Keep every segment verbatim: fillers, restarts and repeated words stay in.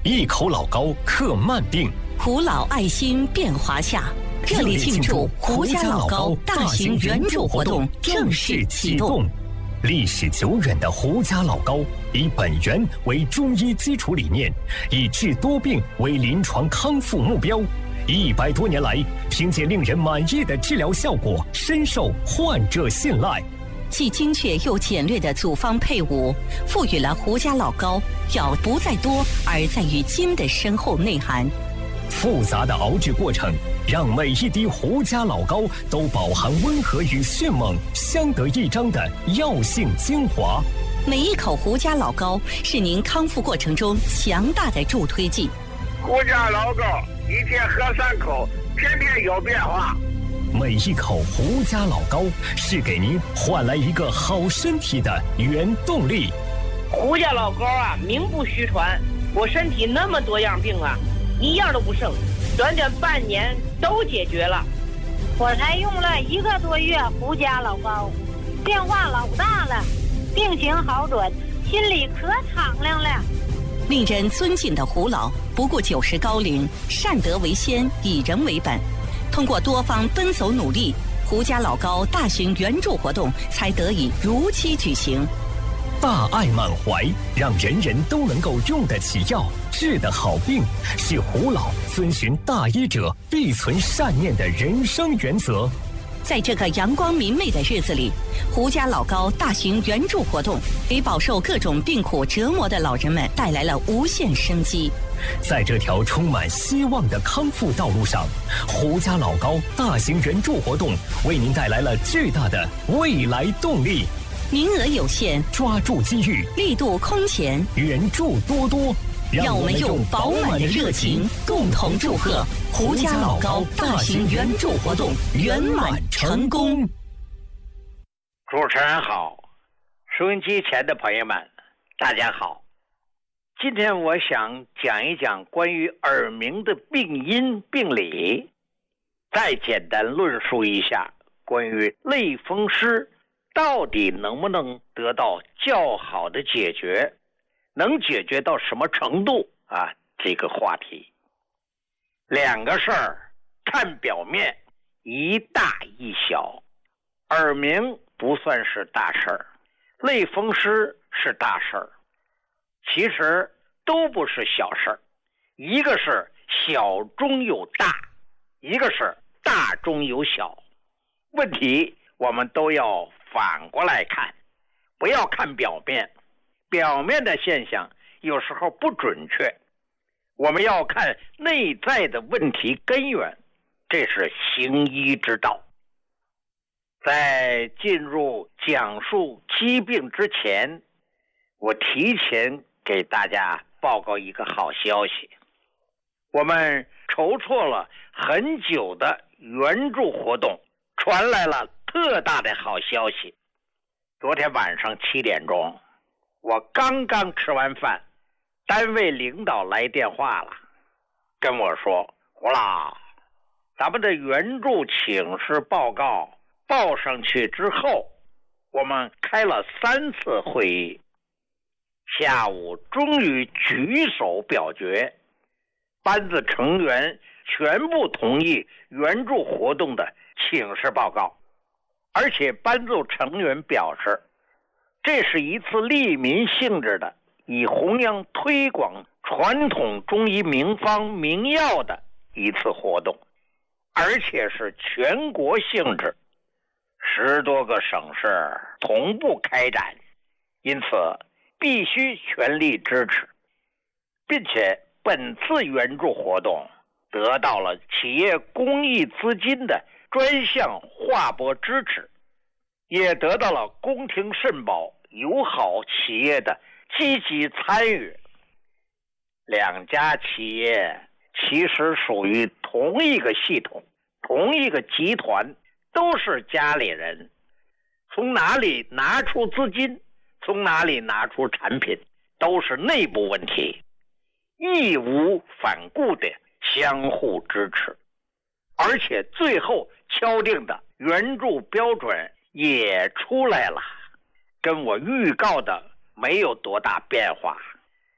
一口老高克慢病。 胡老爱心变华夏，热烈庆祝胡家老高大型援助活动正式启动。 历史久远的胡家老高，以本源为中医基础理念，以治多病为临床康复目标。一百多年来，凭借令人满意的治疗效果，深受患者信赖。 既精确又简略的组方配伍，赋予了胡家老高药不在多，而在于精的深厚内涵。 复杂的熬制过程，让每一滴胡家老高都饱含温和与迅猛相得益彰的药性精华。 每一口胡家老高是您康复过程中强大的助推剂。 胡家老高一天喝三口，天天有变化。 每一口胡家老高是给您换来一个好身体的原动力。 胡家老高啊，名不虚传，我身体那么多样病啊，一样都不剩，短短半年都解决了。 我才用了一个多月胡家老高，变化老大了，病情好转，心里可敞亮了。 令人尊敬的胡老，不顾九十高龄，善德为先，以人为本。通过多方奔走努力，胡家老高大型援助活动才得以如期举行。 大爱满怀，让人人都能够用得起药，治得好病，是胡老遵循大医者必存善念的人生原则。 在这个阳光明媚的日子里，胡家老高大型援助活动给饱受各种病苦折磨的老人们带来了无限生机。 在这条充满希望的康复道路上，胡家老高大型援助活动为您带来了巨大的未来动力。 名额有限， 抓住机遇， 力度空前， 援助多多。 让我们用饱满的热情，共同祝贺胡家老高大型援助活动圆满成功。 主持人好，收音机前的朋友们，大家好。今天我想讲一讲关于耳鸣的病因病理，再简单论述一下关于类风湿到底能不能得到较好的解决，能解决到什么程度啊？这个话题，两个事儿，看表面，一大一小。耳鸣不算是大事儿，类风湿是大事儿，其实都不是小事儿。一个是小中有大，一个是大中有小。问题我们都要反过来看，不要看表面。表面的现象有时候不准确，我们要看内在的问题根源，这是行医之道。在进入讲述疾病之前，我提前给大家报告一个好消息。我们筹措了很久的援助活动，传来了特大的好消息。昨天晚上七点钟，我刚刚吃完饭，单位领导来电话了，跟我说，胡老，咱们的援助请示报告报上去之后，我们开了三次会议，下午终于举手表决，班子成员全部同意援助活动的请示报告，而且班组成员表示，这是一次利民性质的，以弘扬推广传统中医名方名药的一次活动，而且是全国性质，十多个省市同步开展，因此必须全力支持，并且本次援助活动得到了企业公益资金的专项划拨支持，也得到了宫廷肾宝友好企业的积极参与。两家企业其实属于同一个系统，同一个集团，都是家里人，从哪里拿出资金，从哪里拿出产品，都是内部问题，义无反顾的相互支持，而且最后敲定的援助标准也出来了，跟我预告的没有多大变化。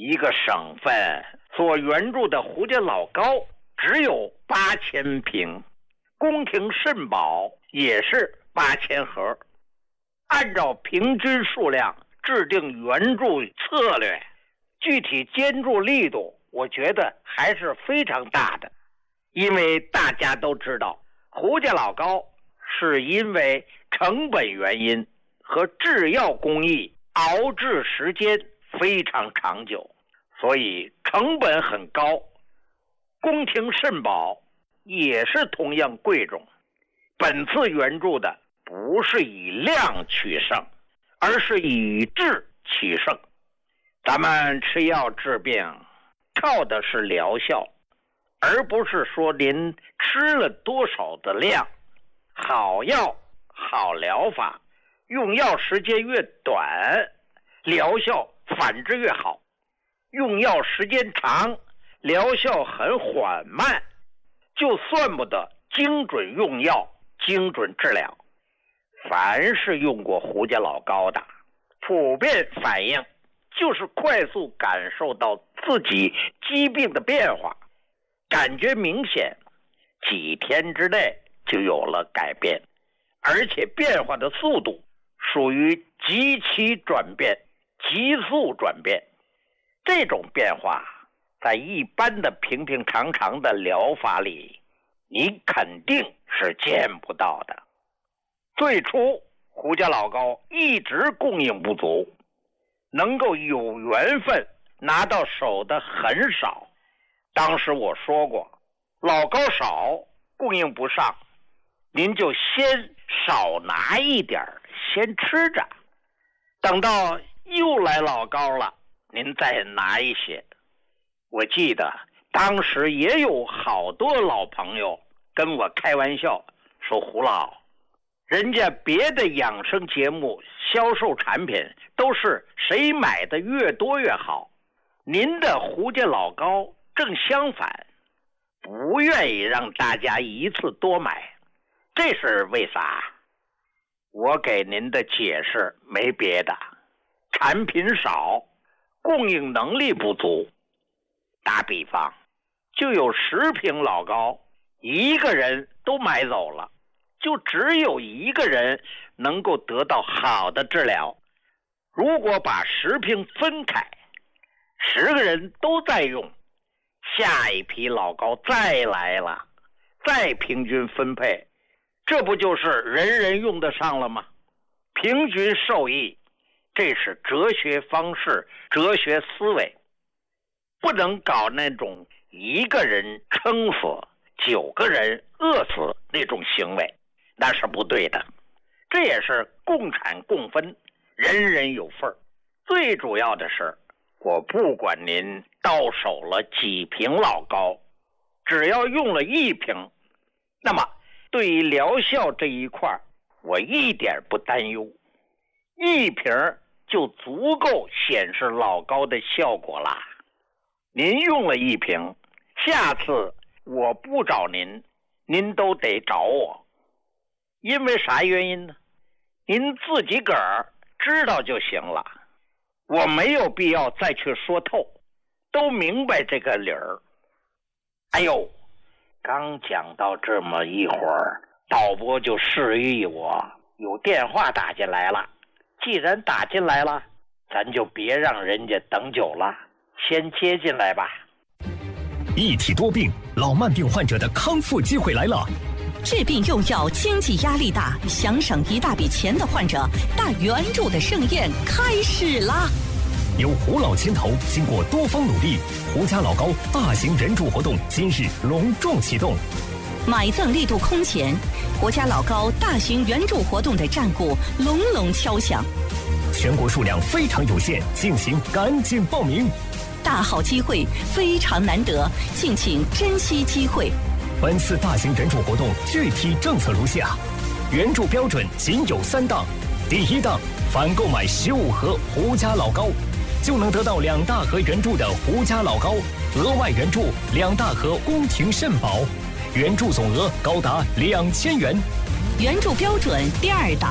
一个省份所援助的胡家老高只有八千平，宫廷肾宝也是八千盒。按照平均数量制定援助策略，具体监助力度，我觉得还是非常大的。因为大家都知道，胡家老高是因为成本原因和制药工艺熬制时间非常长久，所以成本很高。宫廷肾宝也是同样贵重。本次援助的不是以量取胜，而是以质取胜。咱们吃药治病靠的是疗效，而不是说您吃了多少的量。好药好疗法，用药时间越短，疗效反之越好。用药时间长，疗效很缓慢，就算不得精准用药，精准治疗。凡是用过胡家老高的，普遍反应就是快速感受到自己疾病的变化，感觉明显，几天之内就有了改变，而且变化的速度属于极其转变、急速转变。这种变化在一般的平平常常的疗法里，你肯定是见不到的。最初胡家老高一直供应不足，能够有缘分拿到手的很少。当时我说过，老高少，供应不上，您就先少拿一点，先吃着，等到又来老高了，您再拿一些。我记得当时也有好多老朋友跟我开玩笑说，胡老，人家别的养生节目销售产品都是谁买的越多越好，您的胡家老高正相反，不愿意让大家一次多买，这是为啥？我给您的解释没别的，产品少，供应能力不足。打比方，就有十瓶老高，一个人都买走了，就只有一个人能够得到好的治疗。如果把十瓶分开，十个人都在用，下一批老高再来了，再平均分配，这不就是人人用得上了吗？平均受益，这是哲学方式、哲学思维。不能搞那种一个人撑死，九个人饿死那种行为，那是不对的。这也是共产共分，人人有份。最主要的是，我不管您到手了几瓶老高，只要用了一瓶，那么对于疗效这一块，我一点不担忧。一瓶就足够显示老高的效果啦。您用了一瓶，下次我不找您，您都得找我。因为啥原因呢？您自己个儿知道就行了，我没有必要再去说透，都明白这个理儿。哎呦，刚讲到这么一会儿，导播就示意我有电话打进来了。既然打进来了，咱就别让人家等久了，先接进来吧。 一体多病，老慢病患者的康复机会来了。 治病用药经济压力大，想省一大笔钱的患者，大援助的盛宴开始啦！ 由胡老牵头，经过多方努力，胡家老高大型援助活动今日隆重启动。 买赠力度空前，胡家老高大型援助活动的战鼓隆隆敲响。 全国数量非常有限，敬请赶紧报名。 大好机会非常难得，敬请珍惜机会。 本次大型援助活动具体政策如下：援助标准仅有三档。第一档，凡购买十五盒胡家老高，就能得到两大盒援助的胡家老高，额外援助两大盒宫廷肾宝，援助总额高达两千元。 援助标准第二档，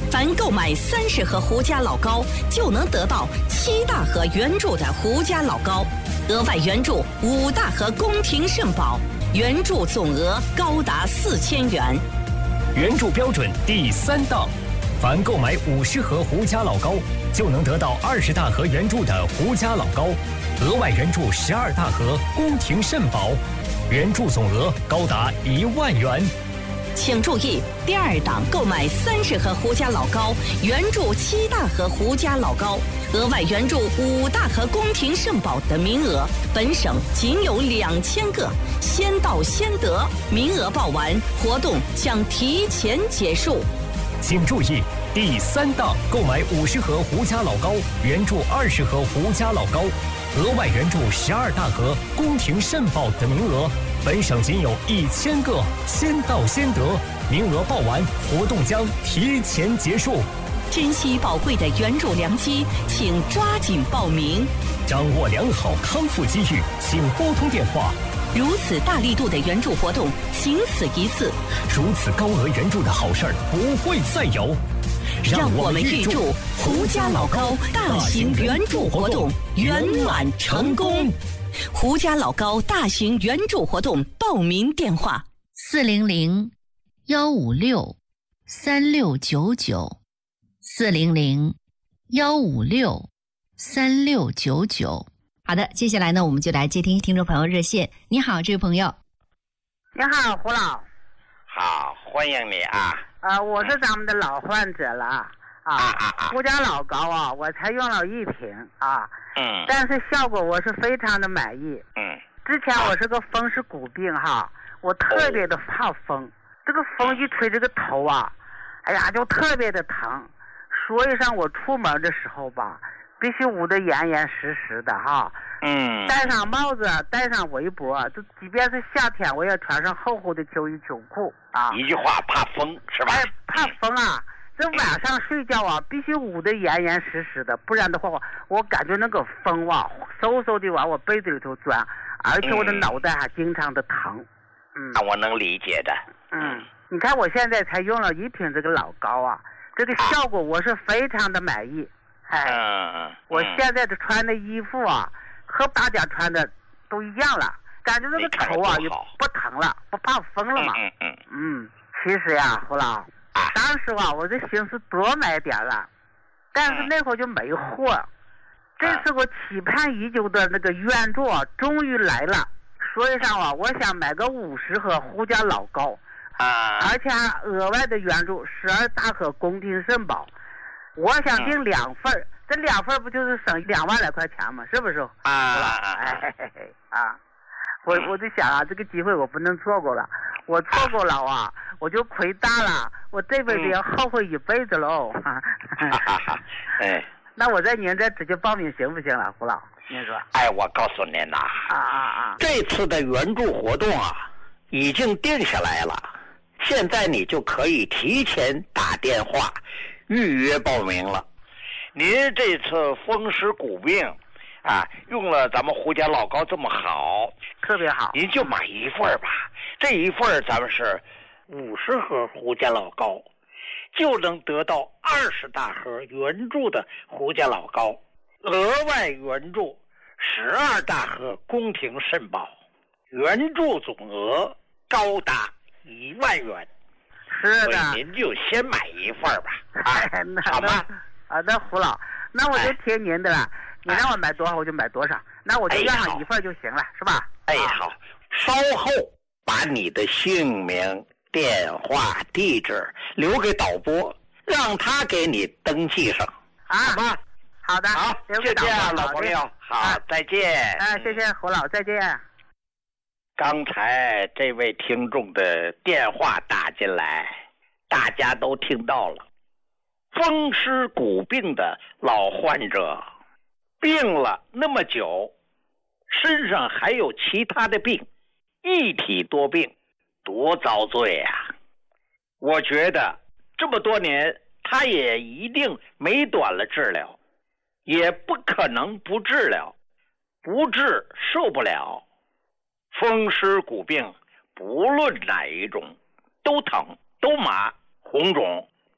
凡购买三十盒胡家老高，就能得到七大盒原著的胡家老高，额外援助五大盒宫廷圣宝，援助总额高达四千元。 援助标准第三档，凡购买五十盒胡家老高，就能得到二十大盒援助的胡家老高，额外援助十二大盒宫廷圣宝，援助总额高达一万元。 请注意，第二档购买三十盒胡家老高，援助七大盒胡家老高，额外援助五大盒宫廷圣宝的名额，本省仅有两千个，先到先得，名额报完，活动将提前结束。 请注意，第三档购买五十盒胡家老高，援助二十盒胡家老高，额外援助十二大盒宫廷圣宝的名额，本省仅有一千个，先到先得，名额报完，活动将提前结束。 珍惜宝贵的援助良机，请抓紧报名。 掌握良好康复机遇，请拨通电话。 如此大力度的援助活动，仅此一次。 如此高额援助的好事儿不会再有。 让我们预祝胡家老高大型援助活动圆满成功。胡家老高大型援助活动报名电话： 四零零幺五六三六九九，四零零幺五六三六九九。好的，接下来呢，我们就来接听听众朋友热线。你好，这位朋友。 你好，胡老。 好，欢迎你啊。 呃，我是咱们的老患者了啊。 啊啊啊！ 胡家老高啊，我才用了一瓶啊。 嗯。 但是效果我是非常的满意。 嗯。 之前我是个风湿骨病哈，我特别的怕风，哦、这个风一吹这个头啊，哎呀就特别的疼，所以上我出门的时候吧。必须捂得严严实实的哈， 嗯， 戴上帽子，戴上围脖，就即便是夏天，我也穿上厚厚的秋衣秋裤啊。 一句话，怕风是吧？ 哎，怕风啊！这晚上睡觉啊，必须捂得严严实实的，不然的话，我我感觉那个风啊，嗖嗖的往我被子里头钻，而且我的脑袋还经常的疼。嗯， 那我能理解的。 嗯，你看我现在才用了一瓶这个老高啊，这个效果我是非常的满意。哎， 嗯， 我现在的穿的衣服啊，和大家穿的都一样了，感觉那个头啊也不疼了，不怕风了嘛。 嗯嗯嗯，其实呀，胡老，当时啊，我这心思多买点了，但是那会儿就没货。这次我期盼已久的那个援助啊，终于来了，所以上啊，我想买个五十盒胡家老高， 啊， 而且还额外的援助十二大盒宫廷圣宝。我想订两份、嗯、这两份不就是省两万来块钱吗？是不是？ 啊哎啊！我我就想啊，这个机会我不能错过了，我错过了啊，我就亏大了，我这辈子要后悔一辈子喽。 嗯、哎， 那我在您这直接报名行不行了，胡老？您说？ 哎，我告诉您呐， 啊啊啊！ 这次的援助活动啊，已经定下来了，现在你就可以提前打电话。预约报名了，您这次风湿骨病，啊，用了咱们胡家老高这么好， 特别好， 您就买一份吧。这一份咱们是五十盒胡家老高，就能得到二十大盒援助的胡家老高，额外援助十二大盒宫廷圣宝，援助总额高达一万元。 是的， 所以您就先买一份吧，啊，好吗？ 啊，那胡老，那我就听您的了。哎、你让我买多少我就买多少，那我就要上一份就行了，是吧？ 哎，好。稍后把你的姓名、电话、地址留给导播，让他给你登记上， 啊， 好吧？ 好的， 好，就这样，老朋友，好，啊、再见。 啊，谢谢胡老，再见。 刚才这位听众的电话打进来，大家都听到了。风湿骨病的老患者，病了那么久，身上还有其他的病，一体多病，多遭罪啊！我觉得这么多年，他也一定没短了治疗，也不可能不治疗，不治受不了。风湿骨病不论哪一种都疼都麻红肿，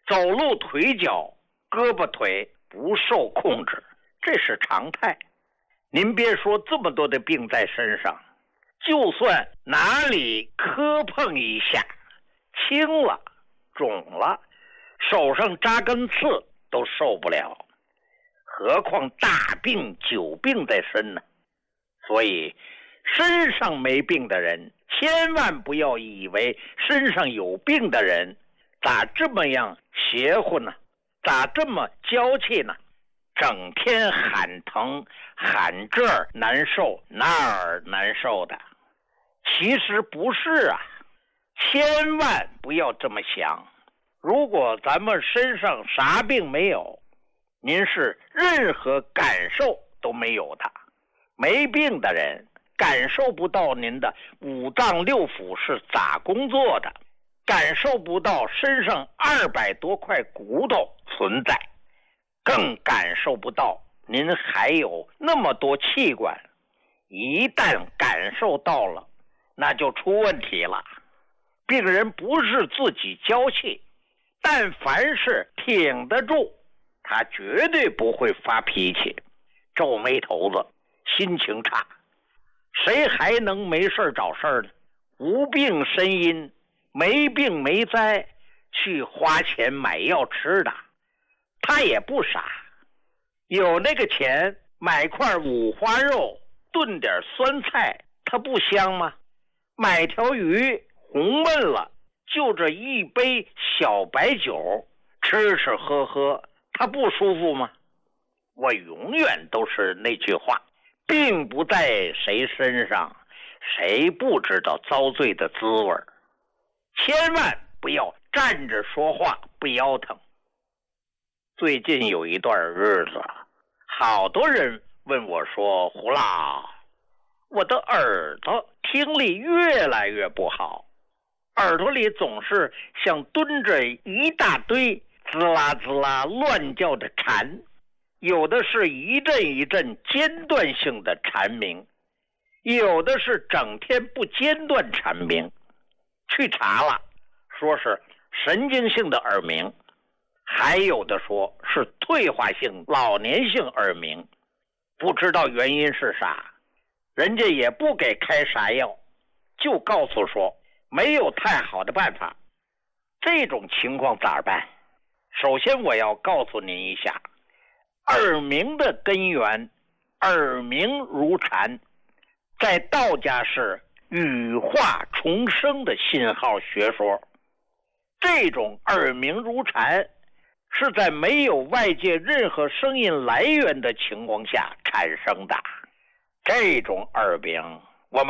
走路腿脚、胳膊腿不受控制，这是常态。您别说这么多的病在身上，就算哪里磕碰一下，青了、肿了，手上扎根刺都受不了，何况大病久病在身呢？所以身上没病的人千万不要以为身上有病的人咋这么样邪乎呢，咋这么娇气呢，整天喊疼喊这儿难受那儿难受的。其实不是啊，千万不要这么想。如果咱们身上啥病没有，您是任何感受都没有的。没病的人感受不到您的五脏六腑是咋工作的，感受不到身上二百多块骨头存在，更感受不到您还有那么多器官。一旦感受到了，那就出问题了。病人不是自己娇气，但凡是挺得住，他绝对不会发脾气、皱眉头子、心情差。谁还能没事找事儿呢？无病呻吟，没病没灾，去花钱买药吃的，他也不傻。有那个钱买块五花肉，炖点酸菜，它不香吗？买条鱼红焖了，就这一杯小白酒，吃吃喝喝，它不舒服吗？我永远都是那句话，病不在谁身上，谁不知道遭罪的滋味。千万不要站着说话不腰疼。最近有一段日子，好多人问我说，胡老，我的耳朵听力越来越不好，耳朵里总是像蹲着一大堆滋啦滋啦乱叫的蝉，有的是一阵一阵间断性的蝉鸣，有的是整天不间断蝉鸣。去查了，说是神经性的耳鸣，还有的说是退化性老年性耳鸣，不知道原因是啥，人家也不给开啥药，就告诉说没有太好的办法。这种情况咋办？首先我要告诉您一下，耳鸣的根源，耳鸣如蝉，在道家是羽化重生的信号学说。这种耳鸣如蝉是在没有外界任何声音来源的情况下产生的。这种耳鸣